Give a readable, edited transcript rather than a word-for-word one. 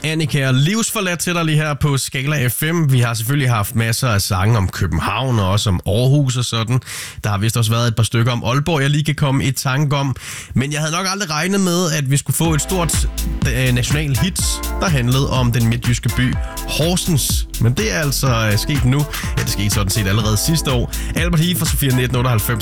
Annika og livsforladt til dig lige her på Skala FM. Vi har selvfølgelig haft masser af sange om København og også om Aarhus og sådan. Der har vist også været et par stykker om Aalborg, jeg lige kan komme i tanke om. Men jeg havde nok aldrig regnet med, at vi skulle få et stort national hit, der handlede om den midtjyske by Horsens. Men det er altså sket nu. Ja, det skete sådan set allerede sidste år. Albert Heath fra Sofia 1998.